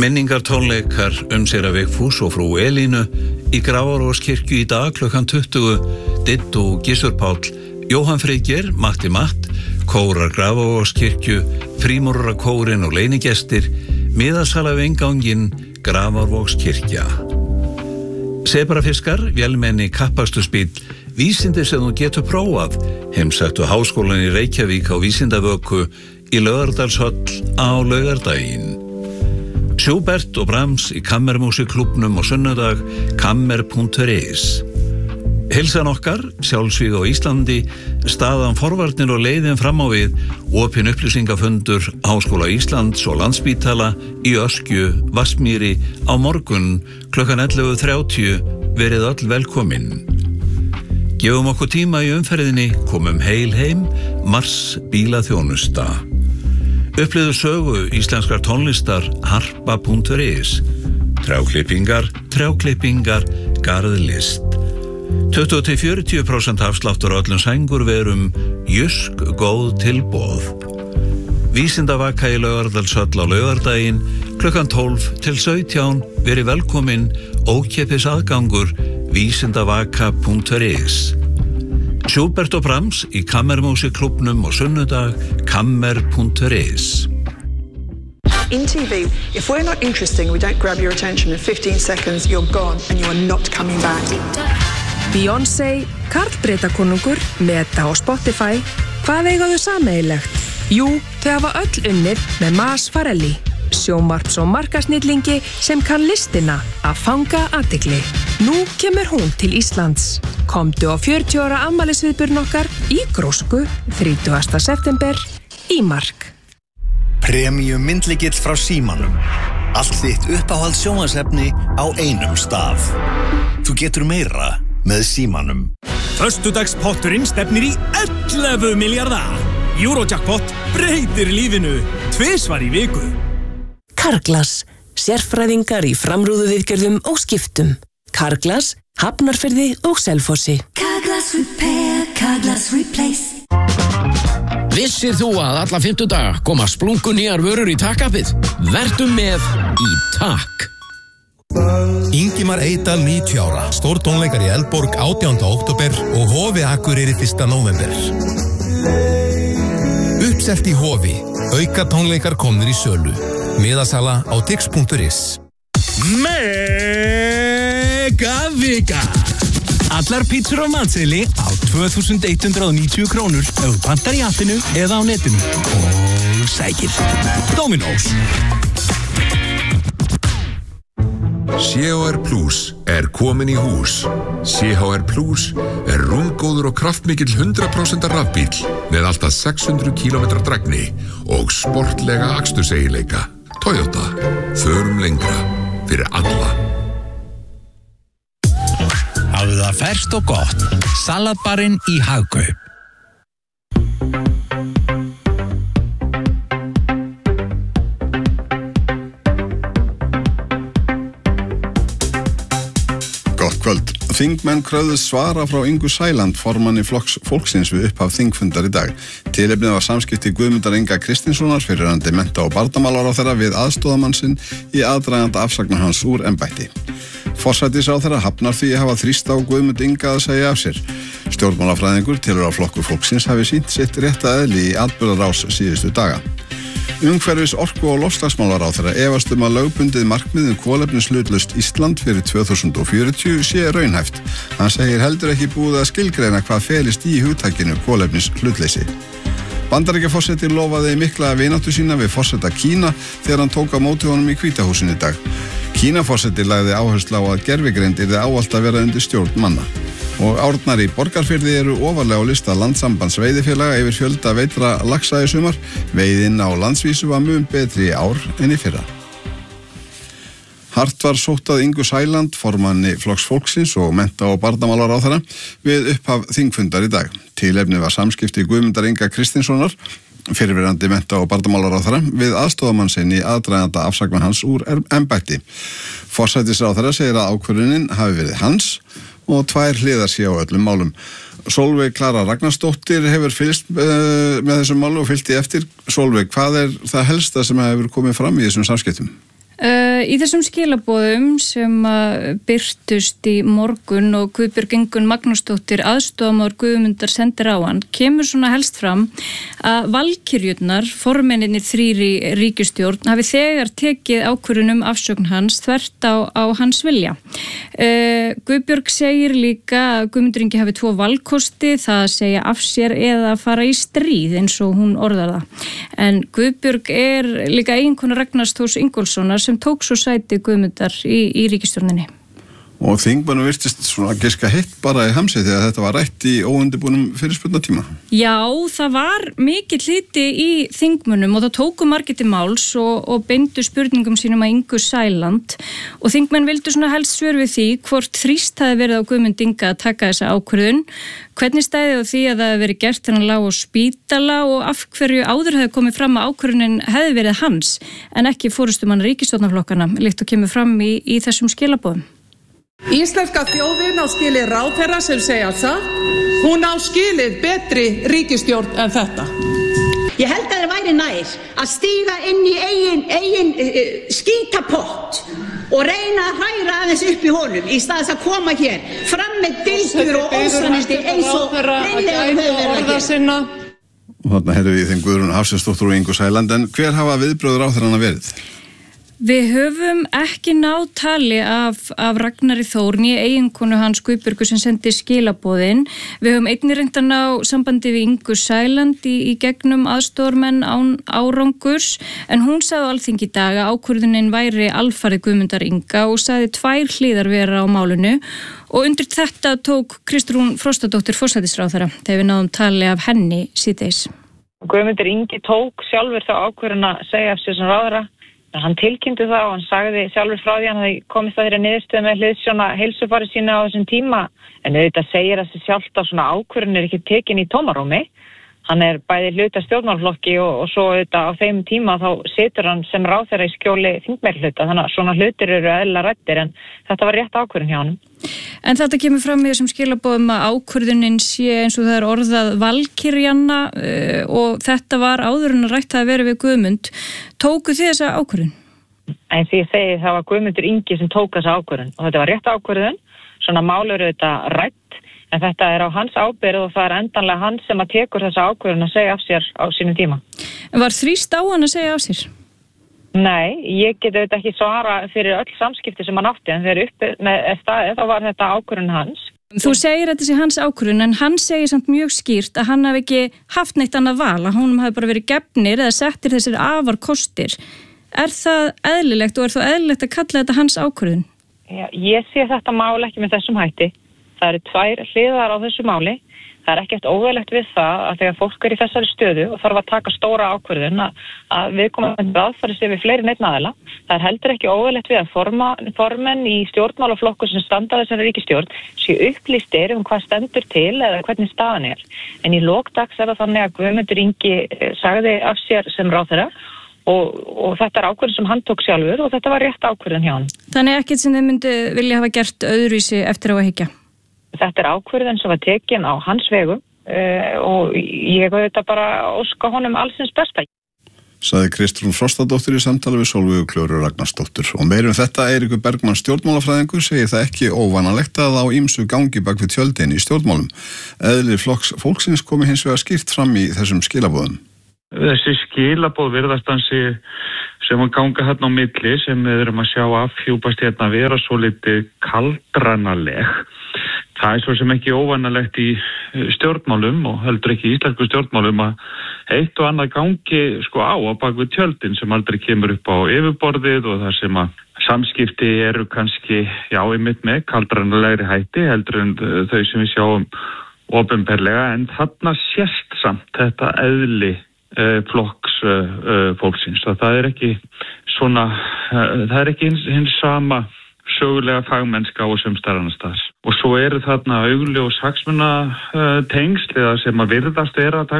Minningartónleikar séra Vigfús og frú Elínu í Grafarvogskirkju í dag klukkan 20. Ditt og Gissur Páll, Jóhann Friðgeir, Matti Matt, kórar Grafarvogskirkju, frímúrarakórinn og leynigestir, miðasala við innganginn Grafarvogskirkja. Sebrafiskar, vélmenni, kappakstursbíll, vísindi sem þú getur prófað, heimsæktu Háskólann í Reykjavík á Vísindavöku í Laugardalshöll á laugardaginn. Schubert og Brahms í Kammermúsikklúbbnum á sunnudag, kammer.is. Heilsan okkar, sjálfsvíg á Íslandi, staðan forvarnir og leiðin fram á við, opin upplýsingafundur Háskóla Íslands og Landspítala í Öskju, Vatnsmýri á morgun klukkan 11:30, verið öll velkomin. Gefum okkur tíma í umferðinni, komum heil heim, Mars bílaþjónusta. Upplifðu sögu íslenskar tónlistar, harpa.is. Trjáklippingar, garðlist. 20-40% afsláttur á öllum sængurverum, Jysk góð tilboð. Vísindavaka í Laugardalshöll á laugardaginn, klukkan 12 til 17, verið velkomin, ókeypis aðgangur, vísindavaka.is. Schubert og Brahms í Kammermúsikklúbbnum á sunnudag, kammer.is. In TV, if we're not interesting, we don't grab your attention in 15 seconds, you're gone and you are not coming back. Beyoncé, Karl Bretakonungur, Meta og Spotify, hvað eiga þau sameiginlegt? Jú, þau hafa öll unnið með Mas Farelli, sjónvarps- og markasnillingi sem kann listina að fanga athygli. Nú kemur hún til Íslands. Komdu á 40 ára afmælisviðburðinn okkar í Grósku 30. september í Mark. Premium myndlykill frá Símanum. Allt þitt uppáhald sjónvarpsefni á einum stað. Þú getur meira með Símanum. Föstudagspotturinn stefnir í 11 milljarða. Eurojackpot breytir lífinu 2 svar í viku. Carglass, sérfræðingar í framrúðuviðgerðum og skiptum. Carglass, Hafnarfirði og Selfossi. Carglass Repair, Carglass Replace. Vissir þú að alla 50 daga koma splunkunýjar vörur í Takk-appið? Vertu með í Takk. Ingimar Eydal 90 ára, stór tónleikar í Eldborg 18. október og Hofi Akureyri 1. nóvember. Uppselt í Hofi, auka tónleikar komnir í sölu. Miðasala á tix.is. Megavika. Allar pítsur á matseðli á 2.190 krónur ef þú pantar í appinu eða á netinu. Og sækir. Dominos. CHR Plus komin í hús. CHR Plus rúmgóður og kraftmikill 100% rafbíll með alltaf 600 km drægni og sportlega aksturseiginleika. Toyota, förum lengra fyrir alla. Hafðu það ferskt og gott. Salatbarinn í Hagkaup. Gott kvöld. Þingmenn kröfðust svara frá Ingu Sæland, formanni Flokks fólksins við upphaf þingfundar í dag. Tilefnið var samskipti Guðmundar Inga Kristinssonar, fyrrverandi mennta- og barnamálaráðherra við aðstoðarmann sinn í aðdraganda afsagnar hans úr embætti. Forsætisráðherra hafnar því að hafa þrýst á Guðmund Inga að segja af sér. Stjórnmálafræðingur telur að Flokkur fólksins hafi sýnt sitt rétta eðli í atburðarás síðustu daga. Umhverfis orku- og loftslagsmálaráðherra efast að lögbundið markmið kolefnishlutlaust Ísland fyrir 2040 sé raunhæft. Hann segir heldur ekki búið að skilgreina hvað felist í hugtakinu kolefnishlutleysi. Bandaríkjaforseti lofaði mikla vináttu sína við forseta Kína þegar hann tók á móti honum í Hvíta húsinu í dag. Kínaforseti lagði áherslu á að gervigreind yrði ávallt að vera undir stjórn manna. Og árnar í Borgarfirði eru ofarlega á lista Landssambands veiðifélaga yfir fjölda veitra laxa í sumar. Veiðin á landsvísu var mun betri í ár en í fyrra. Hart var sótt að Ingu Sæland, formanni Flokks fólksins og mennta- og barnamálaráðherra við upphaf þingfundar í dag. Tilefnið var samskipti Guðmundar Inga Kristinssonar, fyrrverandi mennta- og barnamálaráðherra, við aðstoðarmann sinn í aðdraganda afsagnar hans úr embætti. Forsætisráðherra segir að ákvörðunin hafi verið hans og 2 hliðar sé á öllum málum. Sólveig Klara Ragnarsdóttir hefur fylgst með þessum málu og fylgti eftir. Sólveig, hvað það helsta sem hefur komið fram í þessum samskiptum? Í þessum skilaboðum sem birtust í morgun og Guðbjörg Ingunn Magnúsdóttir aðstofamaður Guðmundar sendir á hann, kemur svona helst fram að valkyrjurnar, formenninir 3 í ríkisstjórn, hafi þegar tekið ákvörðun afsögn hans þvert á hans vilja. Guðbjörg segir líka að Guðmundur Ingi hafi 2 valkosti, það að segja af sér eða að fara í stríð eins og hún orðar það. En Guðbjörg er líka eiginkona Ragnars Þórs Ingólfssonar sem tók svo sæti Guðmundar í ríkisstjórninni. Og þingmönnum virtist svona giska hitt bara í hamsi þegar þetta var rætt í óundirbúnum fyrirspurnatíma. Já, það var mikill hluti í þingmönnum og það tóku margir til máls og beindu spurningum sínum að Ingu Sæland og þingmenn vildu svona helst svör við því hvort þrýst hafi verið á Guðmund Inga að taka þessa ákvörðun, hvernig stæði á því að það hefði verið gert þegar hann lá á spítala og af hverju áður hefði komið fram að ákvörðunin hefði verið hans en ekki forystumanna ríkisstjórnarflokkana, líkt og kemur fram í þessum skilaboðum. Íslenska þjóðin á skilið ráðherra sem segja það, hún á skilið betri ríkisstjórn en þetta. Ég held að það væri nær að stíga inn í eigin skítapott og reyna að hræra aðeins upp í honum í staðis að koma hér fram með dildur og ósannindi eins og reynilega höfðu verið að gera. Og þarna heyrðum við þeim Guðrún Hafsteinsdóttur og Ingu Sæland, en hver hafa viðbrögð ráðherranna verið? Við höfum ekki náð tali af Ragnari Þór, né eiginkonu hans Guðbjörgu sem sendi skilaboðin. Við höfum einnig reynt að ná sambandi við Ingu Sæland í gegnum aðstoðarmenn án árangurs, en hún sagði á Alþingi í dag að ákvörðunin væri alfarið Guðmundar Inga og sagði 2 hliðar vera á málinu. Og undir þetta tók Kristrún Frostadóttir forsætisráðherra þegar við náðum tali af henni síðdegis. Guðmundur Ingi tók sjálfur þá ákvörðun að segja af sér sem ráðherra. Hann tilkynnti það og hann sagði sjálfur frá því að hann hefði komist að þeirra niðurstöðu með hliðsjóna heilsufari sína á þessum tíma. En auðvitað segir að þessi sjálft að svona ákvörðun ekki tekin í tómarúmi. Hann bæði hluta stjórnmálaflokki og svo auðvitað á þeim tíma þá situr hann sem ráðherra í skjóli þingmeirihluta. Þannig að svona hlutir eru eðlilega ræddir en þetta var rétt ákvörðun hjá honum. En þetta kemur fram í þessum skilaboðum að ákvörðunin sé eins og það er orðað valkyrjanna og þetta var áður en að rætt að vera við Guðmund. Tóku þið þessa ákvörðun? En því ég segi það var Guðmundur Ingi sem tók þessa ákvörðun og þetta var rétt ákvörðun. Svona mál eru þetta rætt en þetta er á hans ábyrgð og það er endanlega hann sem að tekur þessa ákvörðun að segja af sér á sínum tíma. En var þrýst á hann að segja af sér? Nei, ég get auðvitað ekki svara fyrir öll samskipti sem hann átti en þegar uppi með staðið þá var þetta ákvörðun hans. Þú segir þetta sé hans ákvörðun en hann segir samt mjög skýrt að hann hafi ekki haft neitt annað val, að honum hafi bara verið gefnir eða settir þessir afarkostir. Er það eðlilegt og er það eðlilegt að kalla þetta hans ákvörðun? Já, ég sé þetta mál ekki með þessum hætti. Það eru 2 hliðar á þessu máli. Það er ekkert óeðlilegt við það að þegar fólk í þessari stöðu og þarf að taka stóra ákvörðun að viðkomandi aðfæri sig við fleiri en einn aðila. Það er heldur ekki óeðlilegt við að formenn í stjórnmálaflokku sem standa þessari ríkisstjórn séu upplýstir hvað stendur til eða hvernig staðan er. En í lok dags er það þannig að Guðmundur Ingi sagði af sér sem ráðherra og þetta er ákvörðun sem hann tók sjálfur og þetta var rétt ákvörðun hjá hann. Þannig ekkert sem þið myndi vilja hafa gert öðruvísi eftir á að hyggja? Þetta er ákvörðun sem var tekin á hans vegum og ég auðvitað bara óska honum allsins besta. Sagði Kristrún Frostadóttir í samtali við Sólveigu Klöru Ragnarsdóttur. Og meir þetta Eiríkur Bergmann stjórnmálafræðingur segir það ekki óvanalegt að á ýmsu gangi bak við tjöldin í stjórnmálum. Eðli fólksins komi hins vegar skýrt fram í þessum skilaboðum. Þessi skilaboð virðastansi sem að ganga hérna á milli sem við erum að sjá afhjúpast hérna vera svo litið kaldranaleg. Það er svo sem ekki óvanalegt í stjórnmálum og heldur ekki í íslensku stjórnmálum að eitt og annað gangi á bak við tjöldin sem aldrei kemur upp á yfirborðið og það sem að samskipti eru kannski einmitt með kaldranalegri hætti heldur en þau sem við sjáum opinberlega en þarna sést samt þetta eðli flokks fólksins. Það er ekki svona, það er ekki hins sama sögulega fagmennska og sumstaðarannastað. Og svo eru þarna augljós hagsmunatengsl eða sem að virðast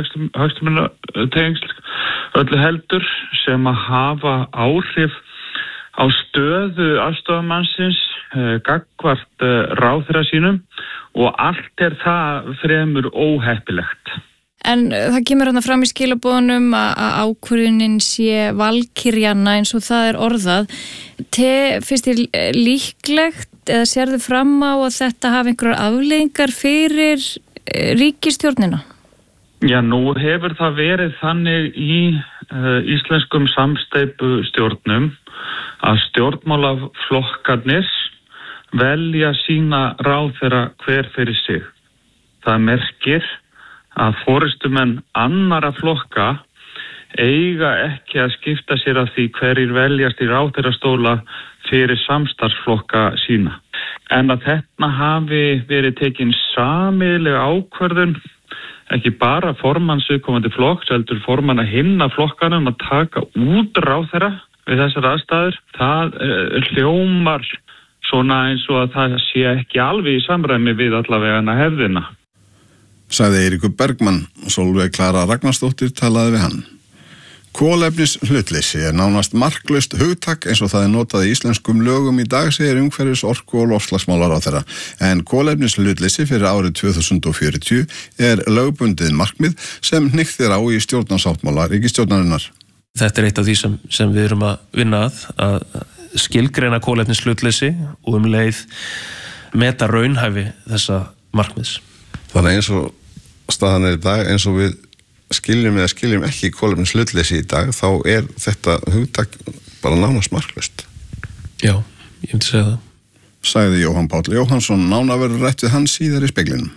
hagsmunatengsl öllu heldur sem að hafa áhrif á stöðu aðstoðarmannsins gagnvart ráðherra sínum og allt er það fremur óheppilegt. En það kemur hérna fram í skilaboðunum að ákvörðunin sé valkyrjanna eins og það er orðað. Finnst þér líklegt eða sérðu fram á að þetta hafi einhverjar afleiðingar fyrir ríkisstjórnina? Já, nú hefur það verið þannig í íslenskum samsteypustjórnum að stjórnmálaflokkarnir velja sína ráðherra hver fyrir sig. Það merkir að forystumenn annara flokka eiga ekki að skipta sér af því hverjir veljast í ráðherrastóla fyrir samstarfsflokka sína. En að þetta hafi verið tekin sameiginleg ákvörðun, ekki bara formanns viðkomandi flokks, heldur formanna hinna flokkanum að taka út ráðherra við þessar aðstæður, það hljómar svona eins og að það sé ekki alveg í samræmi við allavega hefðina. Sagði Eiríkur Bergmann, Sólveig Klara Ragnarsdóttir talaði við hann. Kolefnis hlutleysi nánast marklaust hugtak eins og það notað í íslenskum lögum í dag, segir umhverfis-, orku- og loftslagsmálaráðherra. En kolefnis hlutleysi fyrir árið 2040 lögbundið markmið sem hnykktir á í stjórnarsáttmála ríkisstjórnarinnar. Þetta eitt af því sem við erum að vinna að skilgreina kolefnis hlutleysi og leið meta raunhæfi þessa markmiðs. Þannig eins og staðan í dag, eins og við skiljum ekki kolefnis hlutleysi í dag, þá þetta hugtak bara nánast marklaust. Já, ég myndi segja það. Sagði Jóhann Páll Jóhannsson, nánar verður rætt við hann síðar í speglinum.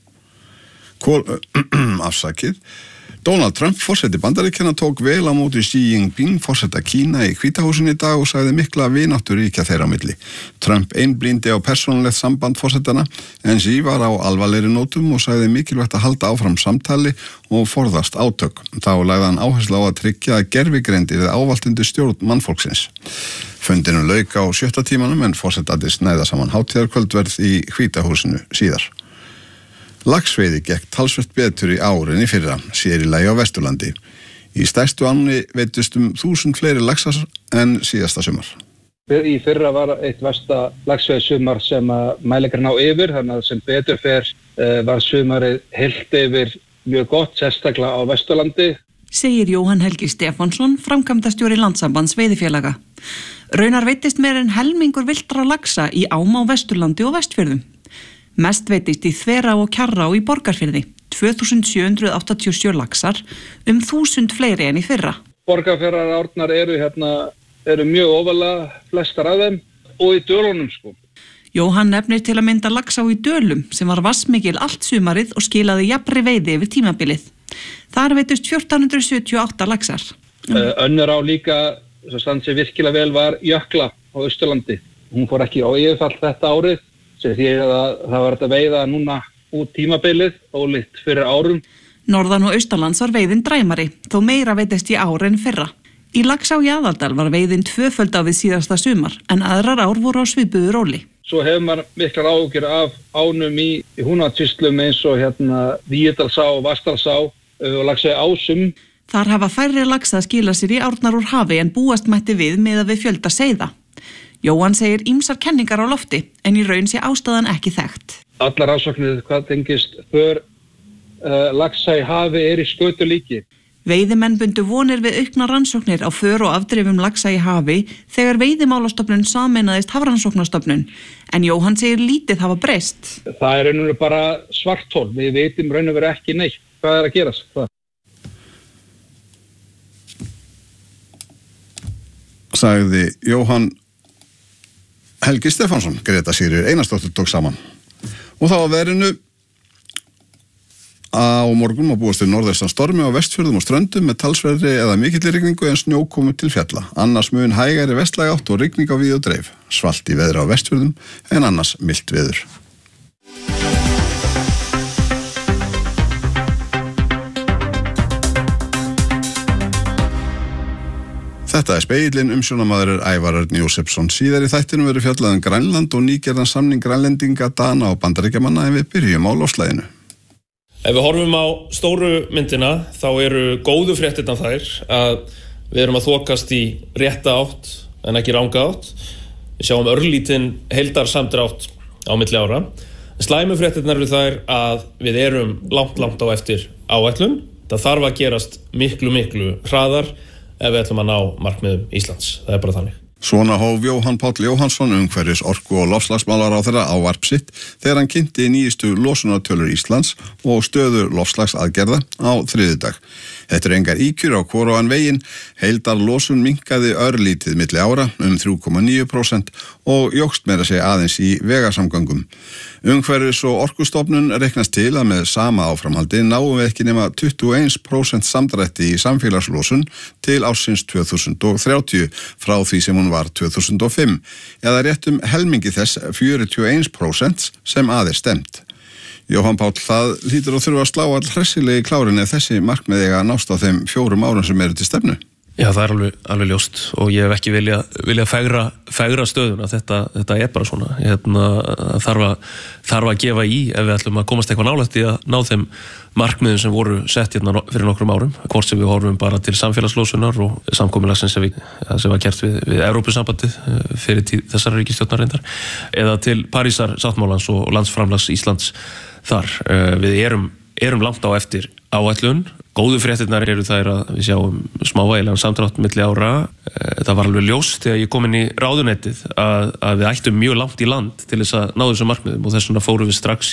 Afsakið. Donald Trump, forseti Bandaríkjanna, tók vel á móti Xi Jinping, forseta Kína í Hvíta húsinu í dag og sagði mikla vináttu ríkja þeirra á milli. Trump einblíndi á persónulegt samband forsetana, en Xi var á alvarlegri nótum og sagði mikilvægt að halda áfram samtali og forðast átök. Þá lagði hann áherslu á að tryggja að gervigreind yrði ávallt undir stjórn mannfólksins. Fundinum lauk á 7. tímanum en forsetandi snæða saman hátíðarkvöldverð í Hvíta húsinu síðar. Laxveiði gekk talsvert betur í ár en í fyrra, sér í lagi á Vesturlandi. Í stærstu ánni veiddust 1000 fleiri laxar en síðasta sumar. Í fyrra var eitt versta laxveiðsumar sem mælingar ná yfir, þannig að sem betur fer var sumarið heilt yfir mjög gott, sérstaklega á Vesturlandi. Segir Jóhann Helgi Stefánsson, framkvæmdastjóri Landssambands veiðifélaga. Raunar veiddist meir en helmingur villtra laxa í ám á Vesturlandi og Vestfjörðum. Mest veiddist í Þverá og Kjarrá í Borgarfirði, 2787 laxar, 1000 fleiri en í fyrra. Borgarfjarðarárnar eru mjög ofalega flestar af þeim og í dölunum sko. Jóhann nefnir til að mynda laxá í Dölum sem var vatnsmikil allt sumarið og skilaði jafnri veiði yfir tímabilið. Þar veiddust 1478 laxar. Önnur á líka, sem stand sem virkilega vel var Jökla á Austurlandi. Hún fór ekki á yfirfall þetta árið, sem því að það var að veiða núna út tímabilið ólíkt fyrir árum. Norðan og Austurlands var veiðin dræmari, þó meira veiddist í ár en fyrra. Í Laxá í Aðaldal var veiðin tvöföld á við síðasta sumar, en aðrar ár voru á svipuðu róli. Svo hefur maður miklar áhyggjur af ánum í Húnavatnssýslum eins og Víðidalsá, Vatnsdalsá og Laxá í Ásum. Þar hafa færri laxa skila sér í árnar úr hafi en búast mætti við miðað við fjölda seiða. Jóhann segir ýmsar kenningar á lofti, en í raun sé ástæðan ekki þekkt. Allar rannsóknir hvað tengist för laxa í hafi í skötu líki. Veiðimenn bundu vonir við aukna rannsóknir á för og afdrifum laxa í hafi þegar Veiðimálastofnun sameinaðist Hafrannsóknastofnun, en Jóhann segir lítið hafa breyst. Það er raun og veru bara svarthol, við veitum raun og veru ekki neitt hvað að gerast. Sagði Jóhann Helgi Stefánsson, Greta Sigríður Einarsdóttir tók saman. Og þá að veðrinu á morgun má búast við norðaustan stormi á Vestfjörðum og Ströndum með talsverðri eða mikilli rigningu en snjó komu til fjalla. Annars mun hægari vestlæg átt og rigning á víð og dreif. Svalt í veðri á Vestfjörðum en annars milt veður. Þetta er Spegillinn, umsjónamaður er Ævar Örn Jósefsson. Síðar í þættinum verður fjallað Grænland og nýgerðan samning grænlendinga, Dana og Bandaríkjamanna en við byrjum á loftslaginu. Ef við horfum á stóru myndina þá eru góðu fréttirnar þær að við erum að þokast í rétta átt en ekki ranga átt. Við sjáum örlítinn heildarsamdrátt á milli ára Slæmu fréttirnar eru þær að við erum langt á eftir áætlun. Það þarf að gerast miklu hraðar ef við ætlum að ná markmiðum Íslands. Það bara þannig. Svona hóf Jóhann Páll Jóhannsson umhverfis orku- og loftslagsmálaráðherra ávarp sitt þegar hann kynnti nýjustu losunartölur Íslands og stöðu loftslagsaðgerða á þriðjudag. Þetta engar ýkjur á hvorugan veginn, heildarlosun minnkaði örlítið milli ára 3,9% og jókst meira segja aðeins í vegasamgöngum. Umhverfis- og orkustofnun reiknast til að með sama áframhaldi náum við ekki nema 21% samdrætti í samfélagslosun til ársins 2030 frá því sem hún var 2005, eða rétt helmingi þess 41% sem stemt. Jóhann Páll, það hlýtur að þurfa að slá all hressilegi klárin ef þessi markmið eiga að nást á þeim 4 árum sem eru til stefnu. Já, það er alveg ljóst og ég hef ekki vilja fegra stöðuna. Þetta er bara svona. Þarf að gefa í ef við ætlum að komast eitthvað nálægt í að ná þeim markmiðum sem voru sett fyrir nokkrum árum. Hvort sem við horfum bara til samfélagslosunar og samkomulagsins sem var gert við Evrópusambandið fyrir tíð þessar ríkisstjórnar reyndar, eða til Parísar sáttmálans og landsframlags Íslands þar. Við erum langt á eftir áætlun. Góðu fréttirnar eru þær að við sjáum smávægilegan samdrátt milli ára. Það var alveg ljóst þegar ég kom inn í ráðuneytið að við ættum mjög langt í land til þess að ná þessum markmiðum og þess vegna fórum við strax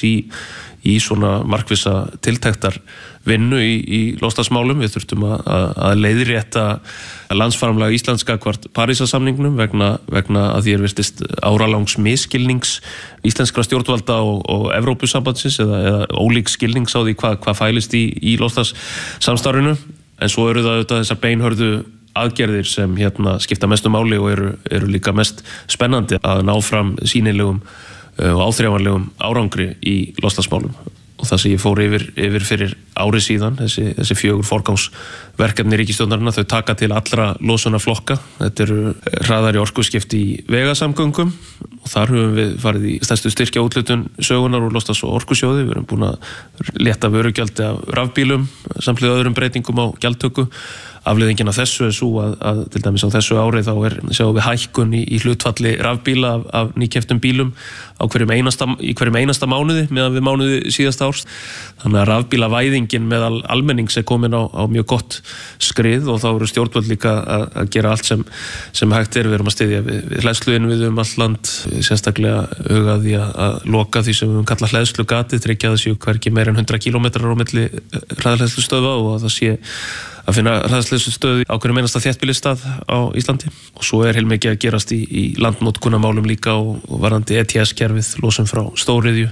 í svona markvissa tiltektar vinnu í loftslagsmálum. Við þurftum að leiðrétta landsframlag Íslands gagnvart Parísarsamningnum vegna að því virtist áralangs misskilnings íslenskra stjórnvalda og Evrópusambandsins eða ólík skilnings á því hvað fælist í loftslagssamstarfinu. En svo eru það auðvitað þessar beinhörðu aðgerðir sem skipta mestu máli og eru líka mest spennandi að ná fram sýnilegum og áþreifanlegum árangri í loftslagsmálum. Og það sem ég fór yfir fyrir ári síðan, þessi 4 forgangsverkefni ríkisstjórnarinnar, þau taka til allra losunarflokka. Þetta eru hraðari orkuskipti í vegasamgöngum og þar höfum við farið í stærstu styrkja úthlutun sögunar úr loftslags- og orkusjóði. Við erum búin að létta vörugjaldi af rafbílum samhliða öðrum breytingum á gjaldtöku. Afleiðingin af þessu er svo að til dæmis á þessu ári þá sjáum við hækkun í hlutfalli rafbíla af nýkeyptum bílum í hverjum einasta mánuði meðan við mánuði síðasta árs. Þannig að rafbílavæðingin meðal almennings er komin á mjög gott skrið og þá eru stjórnvöld líka að gera allt sem hægt er. Við erum að styðja við hleðsluinnviðum allt land, sérstaklega hugaði að loka því sem við kalla hleðslugati, tryggja að það séu hvergi meira en 100 kilometrar á milli hraðhleðslustöðva og að það sé að finna hraðhleðslustöð á hverjum einasta þéttbýlistað á Íslandi. Og svo er heilmikið að gerast í landnotkunarmálum líka og varðandi ETS-kerfið, losun frá stóriðju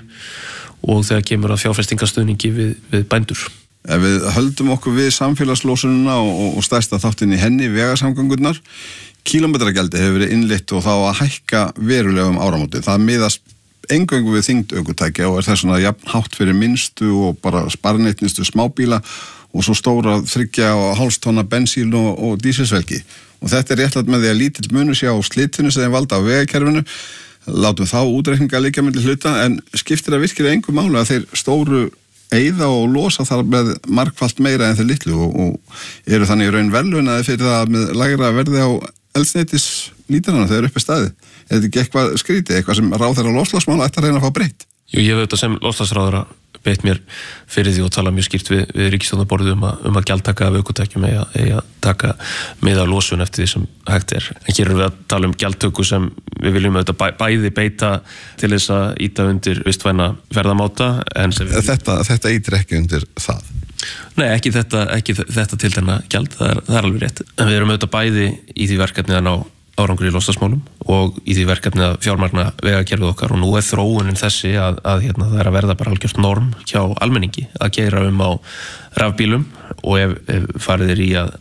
og þegar kemur að fjárfestingastuðningi við bændur. Ef við höldum okkur við samfélagslosununa og stærsta þáttinn í henni, vegasamgöngurnar, kílómetragjaldi hefur verið innleitt og þá að hækka verulega áramótið. Það miðast eingöngu við þyngd ökutækja og er þess svona jafn hátt fyrir minnstu og bara sparneytnistu smábíla og svo stóra 3,5 tonna bensín og dísilsvelgi. Og þetta er réttlætt með því að lítill munur sé á slitinu sem þeim valda á vegakerfinu. Látum þá útreikninga liggja milli hluta, en skiptir það virkilega engu máli að þeir stóru eyða og losa þar með margfalt meira en þeir litlu og eru þannig í raun verðlaunaði fyrir það með lægra verði á eldsneytislítrana þegar uppi staðið. Er þetta ekki eitthvað skrítið, eitthvað sem ráðherra loftslagsmála ætti að reyna að fá breytt? Jú, ég veit að sem loftslagsráðherra beitt mér fyrir því og tala mjög skýrt við ríkisstjórnarborðið um að gjaldtaka af ökutækjum eigi að taka með að losun eftir því sem hægt er. En hér erum við að tala um gjaldtöku sem við viljum auðvitað bæði beita til þess að ýta undir vistvæna ferðamáta. Þetta ýtir ekki undir það? Nei, ekki þetta til þennan gjald, það er alveg rétt. En við erum auðvitað bæði í því verkefni að ná árangur í loftslagsmálum og í því verkefni að fjármagna vegakerfið okkar og nú er þróunin þessi að það er að verða bara algjört norm hjá almenningi að keyra á rafbílum og ef farið er í að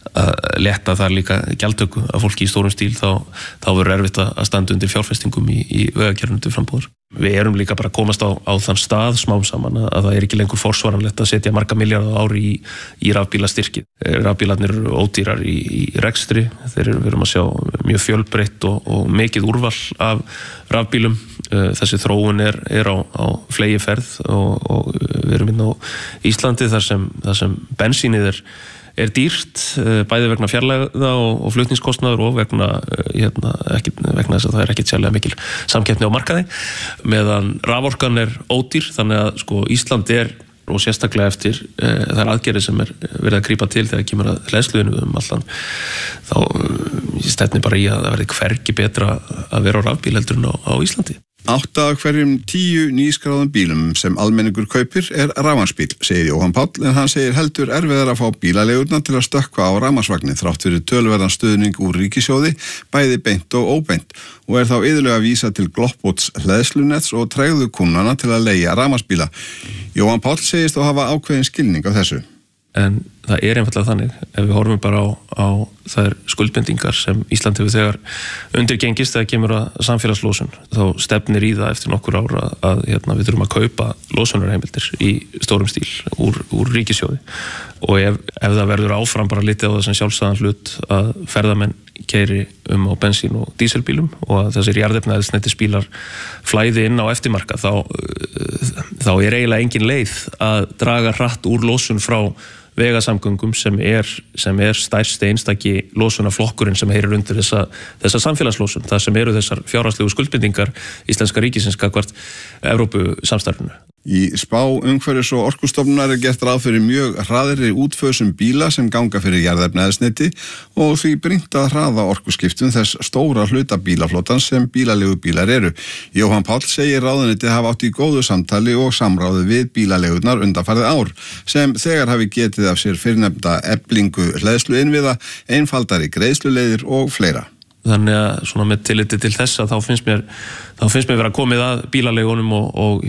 letta þar líka gjaldtöku af fólki í stórum stíl þá verður erfitt að standa undir fjárfestingum í vegakerfinu til frambúðar. Við erum líka bara að komast á þann stað smám saman að það er ekki lengur forsvaranlegt að setja marga milljarða ári í rafbílastyrkið. Rafbílarnir eru ódýrar í rekstri, við erum að sjá mjög fjölbreytt og mikið úrval af rafbílum. Þessi þróun er á fleygiferð og við erum inn á Íslandi þar sem bensínið dýrt, bæði vegna fjarlægða og flutningskostnaður og vegna þess að það ekkert sérlega mikil samkeppni á markaði, meðan raforkan ódýr, þannig að sko Ísland og sérstaklega eftir þær aðgerðir sem verið að grípa til þegar kemur að hleðsluðinu allan, þá stefnir bara í að það verði hvergi betra að vera á rafbíl heldur en á Íslandi. 8 af hverjum 10 nýskráðum bílum sem almenningur kaupir rafmagnsbíl, segir Jóhann Páll, en hann segir heldur erfiðar að fá bílaleigurnar til að stökkva á rafmagnsvagni þrátt fyrir töluverðan stuðning úr ríkissjóði, bæði beint og óbeint, og þá iðulega að vísa til gloppóts hleðslunets og tregðu kúnnana til að leigja rafmagnsbíla. Jóhann Páll segist að hafa ákveðin skilning á þessu. En það einfaldlega þannig, ef við horfum bara á þær skuldbindingar sem Ísland hefur þegar undirgengist þegar kemur að samfélagslosun, þá stefnir í það eftir nokkur ára að við þurfum að kaupa losunarheimildir í stórum stíl úr ríkissjóði, og ef það verður áfram bara litið á það sem sjálfsagðan hlut að ferðamenn keyri á bensín- og díselbílum og að þessir jarðefnaeldsneytisbílar flæði inn á eftirmarkað, þá eiginlega engin leið að draga hratt úr losun frá vegasamgöngum sem stærsti einstaki losunarflokkurinn sem heyrir undir þessa samfélagslosun, það sem eru þessar fjárhagslegu skuldbindingar íslenska ríkisins gagnvart Evrópusamstarfinu. Í spá umhverfis- og orkustofnunar gert ráð fyrir mjög hraðri útfösum bíla sem ganga fyrir jarðefnaeldsneyti og því brýnt að hraða orkuskiptum þess stóra hluta bílaflotans sem bílaleigubílar eru. Jóhann Páll segir ráðuneytið hafa átt í góðu samtali og samráði við bílaleigurnar undanfarið ár, sem þegar hafi getið af sér fyrrnefnda eflingu hleðsluinnviða, einfaldari greiðsluleiðir og fleira. Þannig að svona með tilliti til þessa þá finnst mér vera komið að bílaleigunum og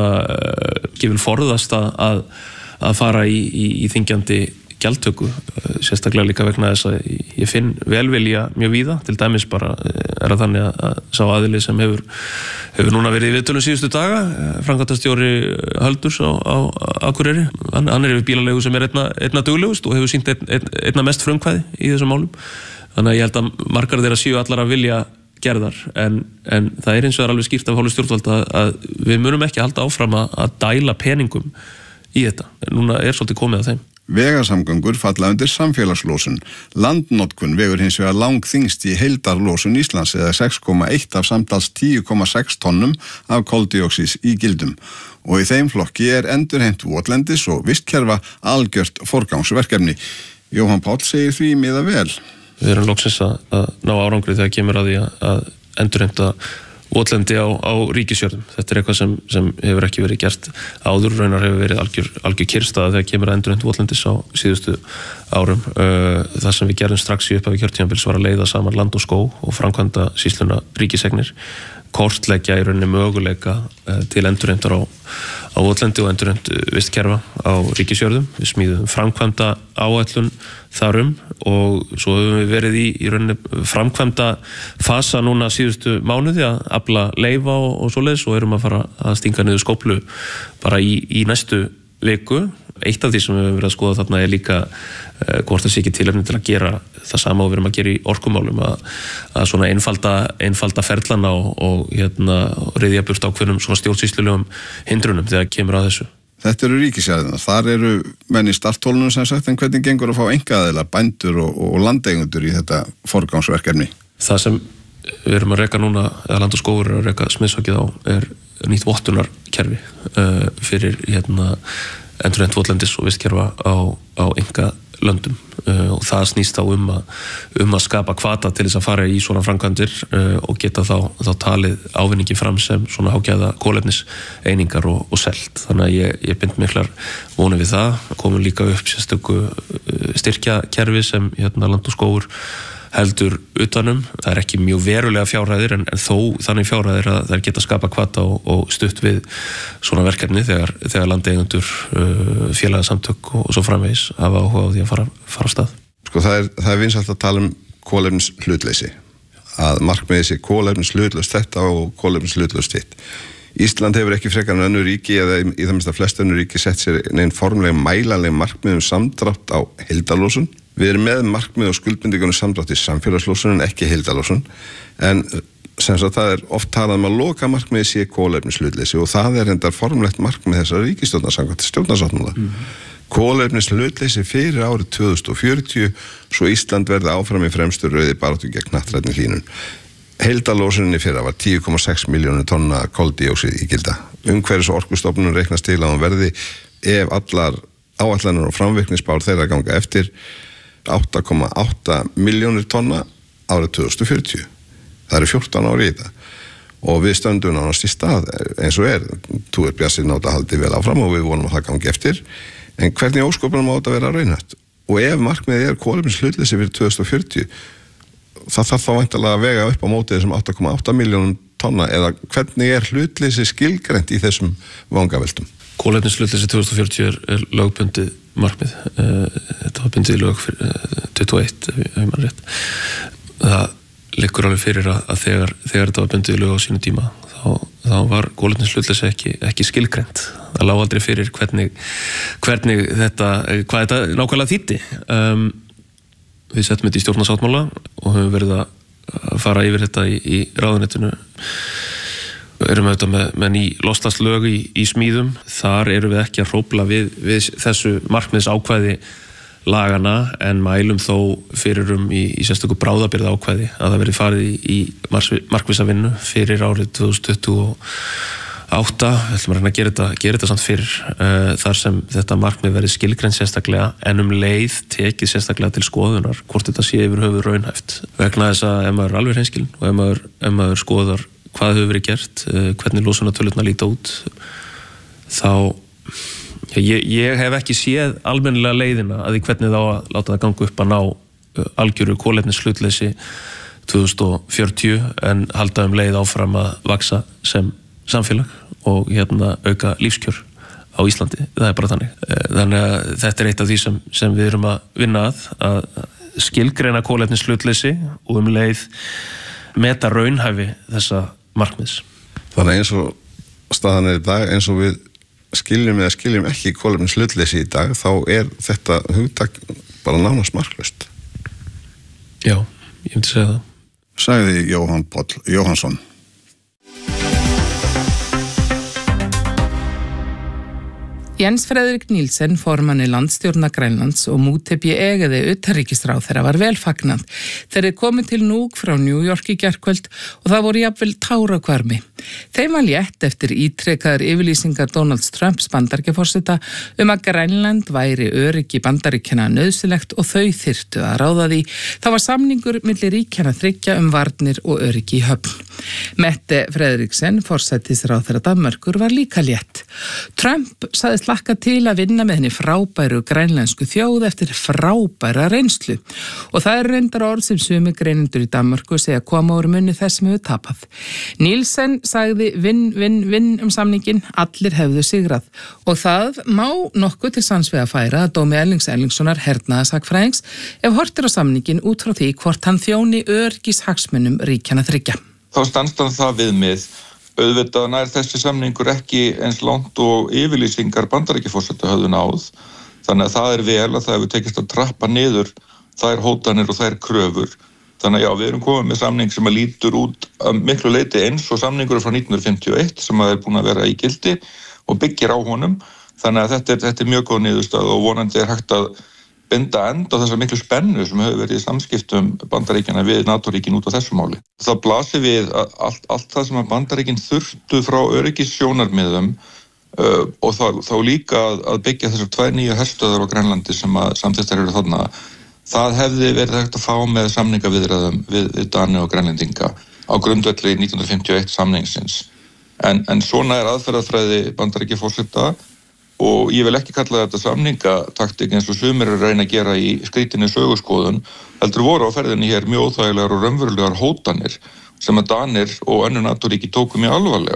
ekki vil forðast að fara í þingjandi gjaldtöku, sérstaklega líka vegna þess að ég finn velvilja mjög víða, til dæmis bara það þannig að sá aðili sem hefur núna verið í viðtölum síðustu daga, framkvæmdastjóri Höldurs á Akureyri, hann yfir bílalegu sem einna duglegust og hefur sýnt einna mest frumkvæði í þessum málum. Þannig að ég held að margar þeirra séu allar að vilja gerðar, en það eins og alveg skýrt af hálfu stjórnvalda að við munum ekki halda áfram að dæla peningum í þetta. Núna svolítið komið að þeim. Vegasamgöngur falla undir samfélagslosun. Landnotkun vegur hins vegar langþyngst í heildarlosun Íslands eða 6,1 af samtals 10,6 tonnum af koldíoxíðs í gildum. Og í þeim flokki endurheimt votlendis og vistkerfa algjört forgangsverkefni. Jóhann Páll segir því miða vel. Við erum loksins að ná árangri þegar kemur að því að endurheimta votlendi á ríkisjörðum. Þetta eitthvað sem hefur ekki verið gert áður, raunar hefur verið algjör kyrrstaða þegar kemur að endurheimt votlendis á síðustu árum. Það sem við gerðum strax í upphafi kjörtímabils var að leiða saman land og skóg og framkvæmda sýsluna ríkisegnir, kortleggja í rauninni möguleika til endurheimtar á votlendi og endurheimt vistkerfa á ríkisjörðum. Við smíðum framkvæmda áætlun þarum og svo höfum við verið í rauninni framkvæmda fasa núna síðustu mánuði að afla leyfa og svoleiðis og erum að fara að stinga niður skóplu bara í næstu viku. Eitt af því sem við höfum verið að skoða þarna líka hvort það sé ekki tilefni til að gera það sama og við erum að gera í orkumálum, að svona einfalda ferlana og ryðja burt ákveðnum svona stjórnsýslulegum hindrunum þegar kemur að þessu. Þetta eru ríkisjarðirnar, þar eru menn í starttólunum sem sagt, en hvernig gengur að fá einkaaðila, bændur og landeigendur í þetta forgangsverkefni? Það sem við erum að reka núna, eða Land og skógur er að reka smiðshöggið á, nýtt vottunarkerfi fyrir endurheimt votlendis og vistkerfa á einkalöndum og það snýst þá um að skapa hvata til þess að fara í svona framkvæmdir og geta þá talið ávinningi fram sem svona hágæða kolefniseiningar og selt. Þannig að ég bind miklar vonir við það. Komum líka upp sérstöku styrkjakerfi sem Land og skógur heldur utanum. Það er ekki mjög verulega fjárhæðir en þó þannig fjárhæðir að það geta skapa hvata og stutt við svona verkefni þegar landeigendur, félagasamtök og svo framvegis hafa áhuga á því að fara af stað. Sko það er vinsælt að tala kolefnis hlutleysi. Að markmiðið sé kolefnis hlutlaust þetta og kolefnis hlutlaust hitt. Ísland hefur ekki frekar en önnur ríki eða í það minnsta flest önnur ríki sett sér neinn formlega mælanleg markmið samdrátt á heildarlosun. Við erum með markmið og skuldbindingunum samdrátt í samfélagslosun en ekki heildarlosun, en sem sagt það oft talað að loka markmiði sé kolefnis hlutleysi og það endar formlegt markmið þessar ríkisstjórnar samkvæmt stjórnarsáttmála. Kolefnishlutleysi fyrir árið 2040 svo Ísland verði áfram í fremstu rauði baráttu gegn hnattrænni hlýnun. Heildarlosuninni fyrra var 10,6 milljónir tonna koldíóxíð ígilda. Umhverfis- og orkustofnun reiknast til að hún verði, ef allar áætlanir og framvirknisspár þeirra ganga eftir, 8,8 milljónir tonna árið 2040. Það eru 14 ári í þetta. Og við stöndum nánast í stað eins og þú bjarsinn átt að haldi vel áfram og við vonum að það gangi eftir. En hvernig óskopunum á þetta vera raunhæft? Og ef markmiðið kolefnishlutleysi fyrir 2040, það þarf þá væntanlega að vega upp á móti þessum 8,8 milljónum tonna, eða hvernig hlutleysi skilgreint í þessum vangaveltum? Kolefnishlutleysi 2040 er lögbundið markmið. Þetta var bundið í lög fyrir 21, ef maður rétt. Það liggur alveg fyrir að þegar þetta var bundið í lög á sínu tíma, þá var kolefnishlutleysi ekki skilgreint. Það lá aldrei fyrir hvernig þetta, hvað þetta nákvæmlega þýddi. Við settum þetta í stjórnarsáttmála og höfum verið að fara yfir þetta í ráðuneytinu. Erum við auðvitað með ný loftslagslög í smíðum. Þar erum við ekki að hrófla við þessu markmiðsákvæði lagana, en mælum þó fyrir í sérstöku bráðabirgða ákvæði að það verið farið í markvissa vinnu fyrir árið 2028. Við ætlum að reyna að gera þetta samt fyrir, þar sem þetta markmið verið skilgreint sérstaklega, en leið tekið sérstaklega til skoðunar hvort þetta sé yfir höfuð raunhæft. Vegna þess að ef maður er alveg hreinskilinn og ef maður skoðar hvað hefur verið gert, hvernig losunartölurnar líta út, þá ég hef ekki séð almennilega leiðina að því hvernig þá að láta það ganga upp að ná algjöru kolefnishlutleysi 2040 en halda leið áfram að vaksa sem samfélag og auka lífskjör á Íslandi. Það er bara þannig. Þannig að þetta er eitt af því sem við erum að vinna að skilgreina kolefnishlutleysi og leið meta raunhæfi þessa markmiðs. Þannig eins og staðan er í dag, eins og við skiljum eða skiljum ekki kolefnishlutleysi í dag, þá er þetta hugtak bara nánast marklaust. Já, ég myndi segja það. Sagði Jóhann Páll Jóhannsson. Jens Frederik Nielsen, formanni landstjórnar Grænlands og Mútebi Egeði utanríkisráðherra var vel fagnað þegar þeir komu til Nuuk frá New York í gærkvöld og það voru jafnvel tárakvarmi. Þeim var létt eftir ítrekkaðar yfirlýsingar Donald Trumps Bandaríkjaforseta að Grænland væri öryggi Bandaríkjanna nauðsynlegt og þau þyrftu að ráða því. Það var samningur milli ríkjanna þriggja varnir og öryggi í höfn. Mette Frederiksen, forsætisráðherra Danmerkur, var líka létt. Trump sagðist hlakka til að vinna með henni frábæru grænlensku þjóð eftir frábæra reynslu og það er reyndar orð sem sumir greinendur í Danmörku segja koma úr munni þess sem hefur tapað. Nielsen sagði vinn samningin, allir hefðu sigrað og það má nokkuð til sanns við að færa að dómi Erlings Erlingssonar hernaðarsakfræðings ef hortir á samningin út frá því hvort hann þjóni öryggishagsmunum ríkjanna þriggja. Þá standst hann það viðmið. Auðvitað nær þessi samningur ekki eins langt og yfirlýsingar Bandaríkjaforseta höfðu náð. Þannig að það er vel að það hefur tekist að trappa niður þær hótanir og þær kröfur. Þannig að já, við erum komið með samning sem að lítur út miklu leyti eins og samningur frá 1951 sem að er búin að vera í gildi og byggir á honum. Þannig að þetta er mjög góð niðurstaða og vonandi er hægt að binda enda á þessar miklu spennu sem hefur verið í samskiptum Bandaríkjanna við NATO-ríkin út á þessu máli. Það blasir við allt það sem að Bandaríkin þurftu frá öryggissjónarmiðum og þá líka að byggja þessar 2 nýju herstöðar á Grænlandi sem að samþykktar eru þarna. Það hefði verið hægt að fá með samningaviðræðum við Dani og Grænlendinga á grundvelli 1951 samningsins. En svona er aðferðafræði Bandaríkjaforseta og ég vil ekki kalla þetta samningataktik eins og sumir eru að reyna að gera í skrítinni söguskoðun, heldur voru á ferðinni hér mjög óþægilegar og raunverulegar hótanir sem að Danir og önnur NATO-ríki tóku mjög alvarlega.